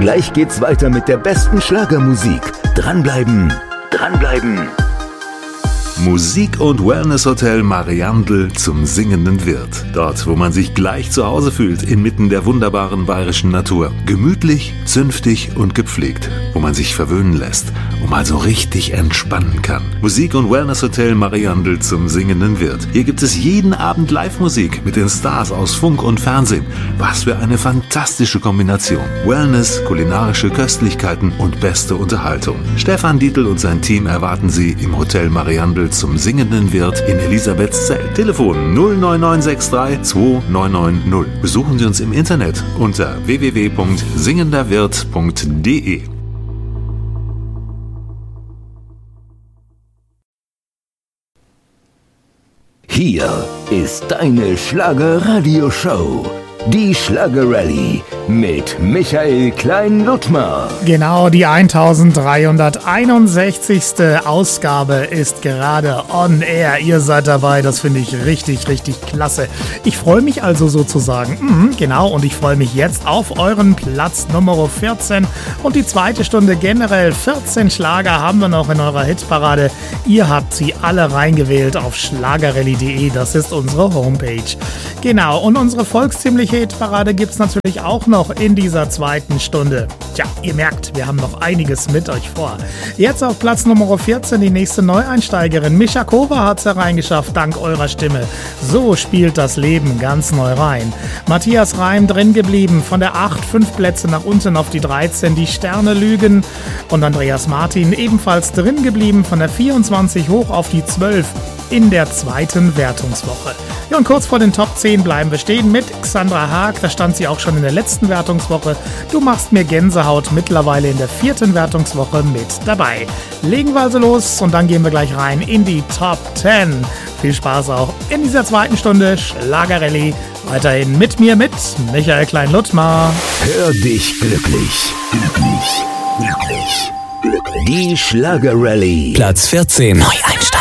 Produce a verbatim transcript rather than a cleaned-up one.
Gleich geht's weiter mit der besten Schlagermusik. Dranbleiben, dranbleiben. Musik- und Wellness-Hotel Mariandel zum singenden Wirt. Dort, wo man sich gleich zu Hause fühlt, inmitten der wunderbaren bayerischen Natur. Gemütlich, zünftig und gepflegt, wo man sich verwöhnen lässt und mal so richtig entspannen kann. Musik- und Wellness-Hotel Mariandel zum singenden Wirt. Hier gibt es jeden Abend Live-Musik mit den Stars aus Funk und Fernsehen. Was für eine fantastische Kombination. Wellness, kulinarische Köstlichkeiten und beste Unterhaltung. Stefan Dietl und sein Team erwarten Sie im Hotel Mariandel zum singenden Wirt in Elisabethzell. Telefon null neun neun sechs drei zwei neun neun null. Besuchen Sie uns im Internet unter w w w punkt singenderwirt punkt d e. Hier ist deine Schlager-Radio-Show. Die Schlager-Rallye mit Michael Klein-Ludtmer. Genau, die eintausenddreihunderteinundsechzigste Ausgabe ist gerade on air. Ihr seid dabei, das finde ich richtig, richtig klasse. Ich freue mich also sozusagen, mhm, genau, und ich freue mich jetzt auf euren Platz Nummer vierzehn und die zweite Stunde generell. vierzehn Schlager haben wir noch in eurer Hitparade. Ihr habt sie alle reingewählt auf schlagerrallye punkt de, das ist unsere Homepage. Genau, und unsere volkstümliche Hitparade gibt es natürlich auch noch in dieser zweiten Stunde. Tja, ihr merkt, wir haben noch einiges mit euch vor. Jetzt auf Platz Nummer vierzehn die nächste Neueinsteigerin. Mischa Kova hat es hereingeschafft, dank eurer Stimme. So spielt das Leben ganz neu rein. Matthias Reim drin geblieben, von der acht, fünf Plätze nach unten auf die dreizehn, die Sterne lügen. Und Andreas Martin ebenfalls drin geblieben, von der vierundzwanzig hoch auf die zwölf in der zweiten Wertungswoche. Ja, und kurz vor den Top zehn bleiben wir stehen mit Xandra Haag, da stand sie auch schon in der letzten Wertungswoche. Du machst mir Gänsehaut, mittlerweile in der vierten Wertungswoche mit dabei. Legen wir also los und dann gehen wir gleich rein in die Top zehn. Viel Spaß auch in dieser zweiten Stunde Schlager-Rallye. Weiterhin mit mir, mit Michael Klein-Ludtmer. Hör dich glücklich, glücklich, glücklich, glücklich. Die Schlager-Rallye. Platz vierzehn. Neueinsteiger.